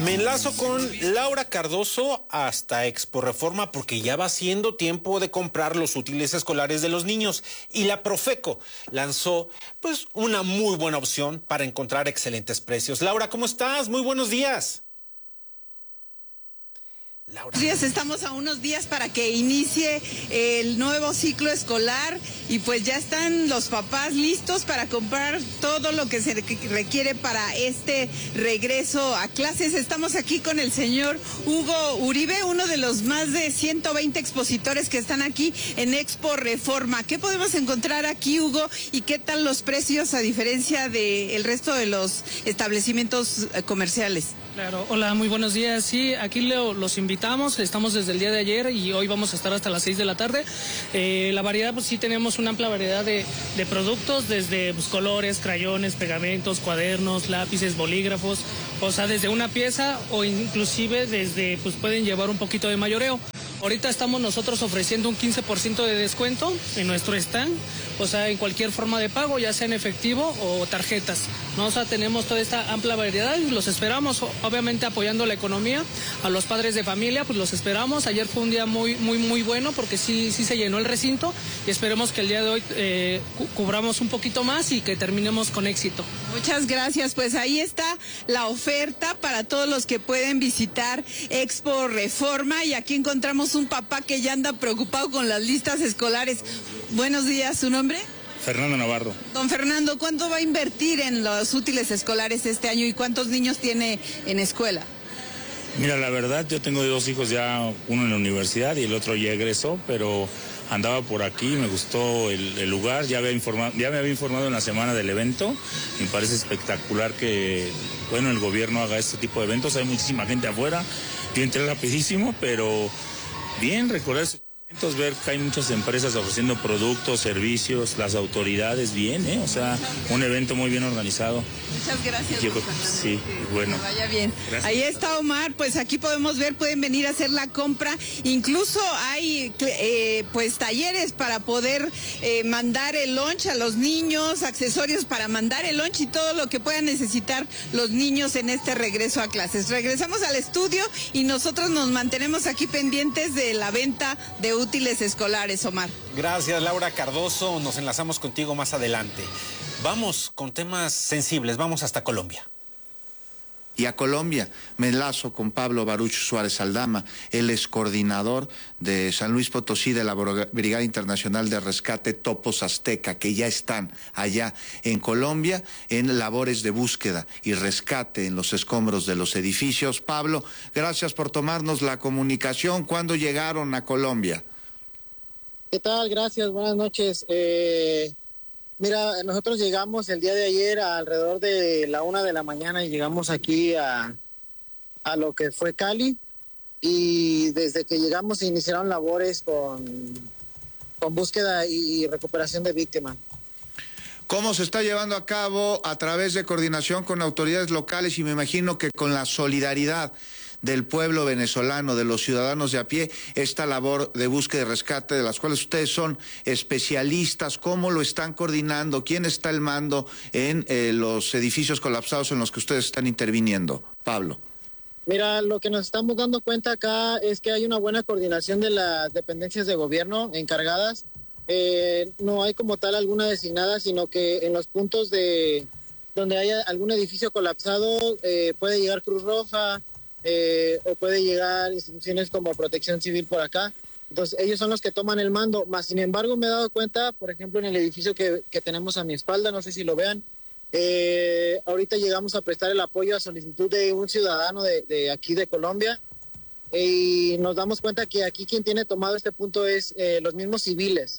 Me enlazo con Laura Cardoso hasta Expo Reforma porque ya va siendo tiempo de comprar los útiles escolares de los niños y la Profeco lanzó pues una muy buena opción para encontrar excelentes precios. Laura, ¿cómo estás? Muy buenos días. Laura. Estamos a unos días para que inicie el nuevo ciclo escolar y pues ya están los papás listos para comprar todo lo que se requiere para este regreso a clases. Estamos aquí con el señor Hugo Uribe, uno de los más de 120 expositores que están aquí en Expo Reforma. ¿Qué podemos encontrar aquí, Hugo? ¿Y qué tal los precios a diferencia del resto de los establecimientos comerciales? Claro, hola, muy buenos días. Sí, aquí los invitamos, estamos desde el día de ayer y hoy vamos a estar hasta las 6 de la tarde. La variedad, pues sí tenemos una amplia variedad de productos, desde pues, colores, crayones, pegamentos, cuadernos, lápices, bolígrafos, o sea, desde una pieza o inclusive desde, pues pueden llevar un poquito de mayoreo. Ahorita estamos nosotros ofreciendo un 15% de descuento en nuestro stand, o sea, en cualquier forma de pago, ya sea en efectivo o tarjetas, ¿no? O sea, tenemos toda esta amplia variedad y los esperamos, obviamente apoyando la economía, a los padres de familia, pues los esperamos. Ayer fue un día muy bueno porque sí se llenó el recinto y esperemos que el día de hoy cubramos un poquito más y que terminemos con éxito. Muchas gracias, pues ahí está la oferta para todos los que pueden visitar Expo Reforma y aquí encontramos un papá que ya anda preocupado con las listas escolares. Buenos días, ¿su nombre? Fernando Navarro. Don Fernando, ¿cuánto va a invertir en los útiles escolares este año y cuántos niños tiene en escuela? Mira, la verdad, yo tengo 2 hijos ya, uno en la universidad y el otro ya egresó, pero andaba por aquí, me gustó el lugar, ya me había informado en la semana del evento. Me parece espectacular que, bueno, el gobierno haga este tipo de eventos. Hay muchísima gente afuera, yo entré rapidísimo, pero bien, recorrer sus eventos, ver que hay muchas empresas ofreciendo productos, servicios, las autoridades, bien, o sea, un evento muy bien organizado. Muchas gracias. Sí, bueno. Que vaya bien. Gracias. Ahí está Omar, pues aquí podemos ver, pueden venir a hacer la compra, incluso hay pues talleres para poder mandar el lunch a los niños, accesorios para mandar el lunch y todo lo que puedan necesitar los niños en este regreso a clases. Regresamos al estudio y nosotros nos mantenemos aquí pendientes de la venta de útiles escolares, Omar. Gracias, Laura Cardoso. Nos enlazamos contigo más adelante. Vamos con temas sensibles, vamos hasta Colombia. Y a Colombia me enlazo con Pablo Baruch Suárez Aldama, él es coordinador de San Luis Potosí de la Brigada Internacional de Rescate Topos Azteca, que ya están allá en Colombia en labores de búsqueda y rescate en los escombros de los edificios. Pablo, gracias por tomarnos la comunicación. ¿Cuándo llegaron a Colombia? ¿Qué tal? Gracias, buenas noches. Mira, nosotros llegamos el día de ayer alrededor de la 1 de la mañana y llegamos aquí a lo que fue Cali y desde que llegamos se iniciaron labores con búsqueda y recuperación de víctimas. ¿Cómo se está llevando a cabo a través de coordinación con autoridades locales y me imagino que con la solidaridad del pueblo venezolano, de los ciudadanos de a pie, esta labor de búsqueda y rescate de las cuales ustedes son especialistas? ¿Cómo lo están coordinando? ¿Quién está al mando en los edificios colapsados en los que ustedes están interviniendo? Pablo. Mira, lo que nos estamos dando cuenta acá es que hay una buena coordinación de las dependencias de gobierno encargadas. No hay como tal alguna designada, sino que en los puntos donde haya algún edificio colapsado puede llegar Cruz Roja, o puede llegar instituciones como Protección Civil por acá. Entonces ellos son los que toman el mando, más sin embargo me he dado cuenta, por ejemplo, en el edificio que tenemos a mi espalda, no sé si lo vean, ahorita llegamos a prestar el apoyo a solicitud de un ciudadano de aquí de Colombia y nos damos cuenta que aquí quien tiene tomado este punto es los mismos civiles,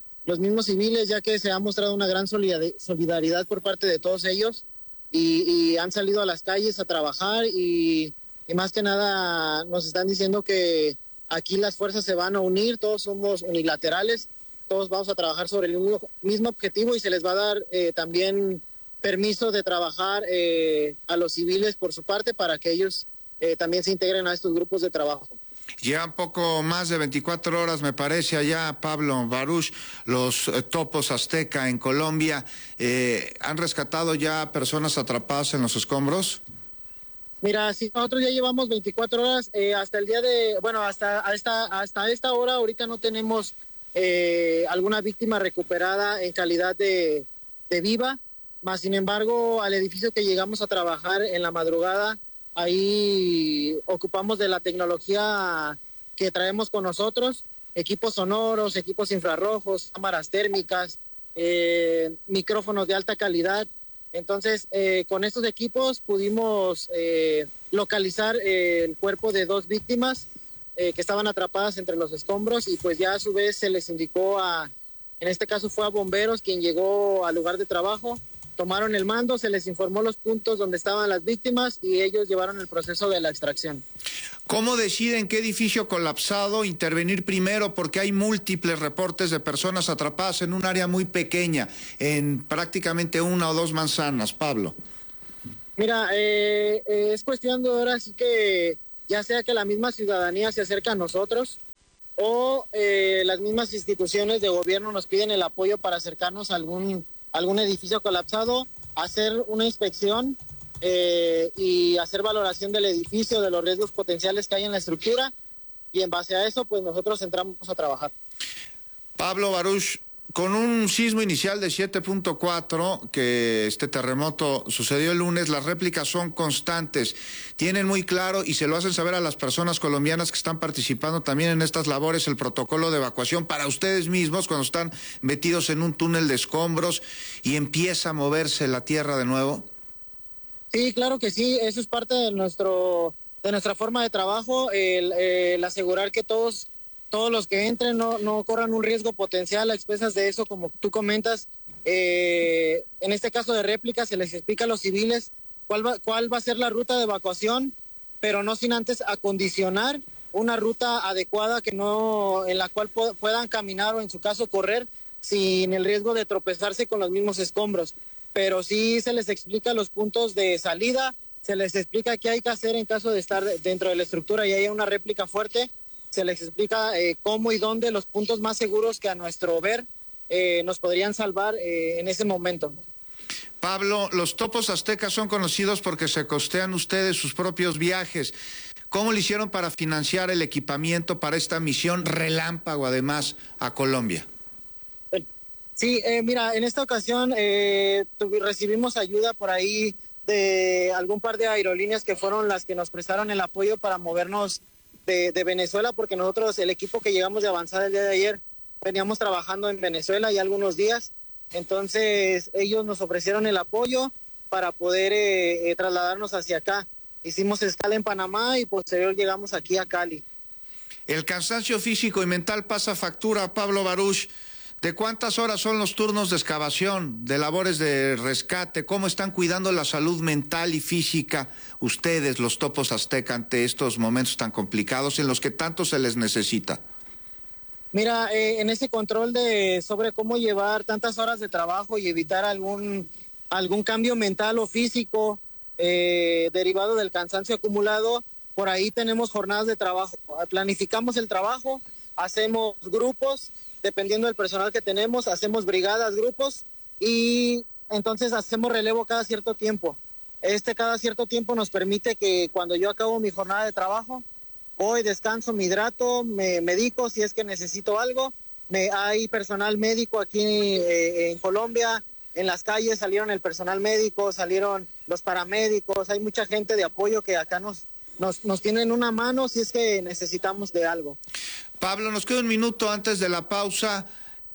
ya que se ha mostrado una gran solidaridad por parte de todos ellos y han salido a las calles a trabajar y más que nada nos están diciendo que aquí las fuerzas se van a unir, todos somos unilaterales, todos vamos a trabajar sobre el mismo objetivo y se les va a dar también permiso de trabajar a los civiles por su parte para que ellos también se integren a estos grupos de trabajo. Llevan poco más de 24 horas, me parece, allá, Pablo Baruch, los topos Azteca en Colombia. ¿Han rescatado ya personas atrapadas en los escombros? Mira, sí, nosotros ya llevamos 24 horas, hasta el día de, bueno, hasta esta hora, ahorita no tenemos alguna víctima recuperada en calidad de viva, más sin embargo, al edificio que llegamos a trabajar en la madrugada, ahí ocupamos de la tecnología que traemos con nosotros, equipos sonoros, equipos infrarrojos, cámaras térmicas, micrófonos de alta calidad. Entonces, con estos equipos pudimos localizar el cuerpo de 2 víctimas que estaban atrapadas entre los escombros y pues ya a su vez se les indicó en este caso fue a bomberos quien llegó al lugar de trabajo, tomaron el mando, se les informó los puntos donde estaban las víctimas y ellos llevaron el proceso de la extracción. ¿Cómo deciden qué edificio colapsado intervenir primero? Porque hay múltiples reportes de personas atrapadas en un área muy pequeña, en prácticamente 1 o 2 manzanas, Pablo. Mira, es cuestión de ahora sí que ya sea que la misma ciudadanía se acerca a nosotros o las mismas instituciones de gobierno nos piden el apoyo para acercarnos a algún edificio colapsado, hacer una inspección y hacer valoración del edificio, de los riesgos potenciales que hay en la estructura y en base a eso pues nosotros entramos a trabajar. Pablo Baruch, con un sismo inicial de 7.4, que este terremoto sucedió el lunes, las réplicas son constantes. Tienen muy claro y se lo hacen saber a las personas colombianas que están participando también en estas labores el protocolo de evacuación para ustedes mismos cuando están metidos en un túnel de escombros y empieza a moverse la tierra de nuevo. Sí, claro que sí, eso es parte de nuestra forma de trabajo, el asegurar que todos los que entren no corran un riesgo potencial a expensas de eso, como tú comentas. En este caso de réplica se les explica a los civiles cuál va a ser la ruta de evacuación, pero no sin antes acondicionar una ruta adecuada en la cual puedan caminar o en su caso correr sin el riesgo de tropezarse con los mismos escombros. Pero sí se les explica los puntos de salida, se les explica qué hay que hacer en caso de estar dentro de la estructura y haya una réplica fuerte. Se les explica cómo y dónde los puntos más seguros que a nuestro ver nos podrían salvar en ese momento. Pablo, los topos aztecas son conocidos porque se costean ustedes sus propios viajes. ¿Cómo le hicieron para financiar el equipamiento para esta misión relámpago, además, a Colombia? Sí, mira, en esta ocasión recibimos ayuda por ahí de algún par de aerolíneas que fueron las que nos prestaron el apoyo para movernos de Venezuela, porque nosotros, el equipo que llegamos de avanzada el día de ayer, veníamos trabajando en Venezuela ya algunos días, entonces ellos nos ofrecieron el apoyo para poder trasladarnos hacia acá. Hicimos escala en Panamá y posterior llegamos aquí a Cali. El cansancio físico y mental pasa factura, Pablo Baruch. ¿De cuántas horas son los turnos de excavación, de labores de rescate? ¿Cómo están cuidando la salud mental y física ustedes, los topos azteca, ante estos momentos tan complicados en los que tanto se les necesita? Mira, en ese control sobre cómo llevar tantas horas de trabajo y evitar algún cambio mental o físico derivado del cansancio acumulado, por ahí tenemos jornadas de trabajo. Planificamos el trabajo, hacemos grupos, dependiendo del personal que tenemos, hacemos brigadas, grupos, y entonces hacemos relevo cada cierto tiempo. Cada cierto tiempo nos permite que cuando yo acabo mi jornada de trabajo, voy, descanso, me hidrato, me medico si es que necesito algo. Hay personal médico aquí en Colombia, en las calles salieron el personal médico, salieron los paramédicos, hay mucha gente de apoyo que acá nos tienen una mano si es que necesitamos de algo. Pablo, nos queda un minuto antes de la pausa.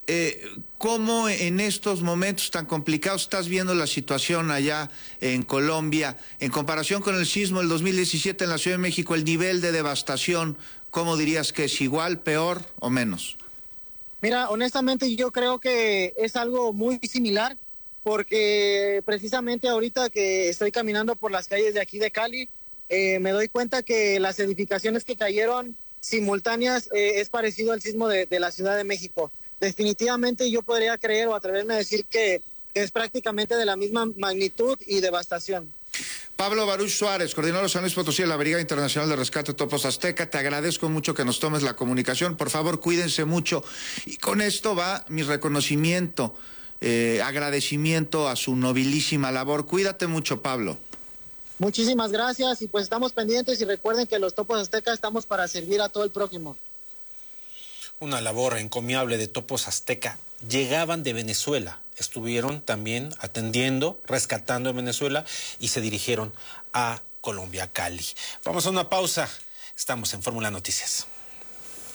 ¿Cómo en estos momentos tan complicados estás viendo la situación allá en Colombia? En comparación con el sismo del 2017 en la Ciudad de México, el nivel de devastación, ¿cómo dirías que es igual, peor o menos? Mira, honestamente yo creo que es algo muy similar, porque precisamente ahorita que estoy caminando por las calles de aquí de Cali, me doy cuenta que las edificaciones que cayeron simultáneas es parecido al sismo de la Ciudad de México. Definitivamente yo podría creer o atreverme a decir que es prácticamente de la misma magnitud y devastación. Pablo Baruch Suárez, coordinador de San Luis Potosí de la Brigada Internacional de Rescate Topos Azteca, te agradezco mucho que nos tomes la comunicación. Por favor, cuídense mucho. Y con esto va mi reconocimiento, agradecimiento a su nobilísima labor. Cuídate mucho, Pablo. Muchísimas gracias y pues estamos pendientes y recuerden que los Topos Azteca estamos para servir a todo el prójimo. Una labor encomiable de Topos Azteca. Llegaban de Venezuela, estuvieron también atendiendo, rescatando en Venezuela y se dirigieron a Colombia, Cali. Vamos a una pausa. Estamos en Fórmula Noticias.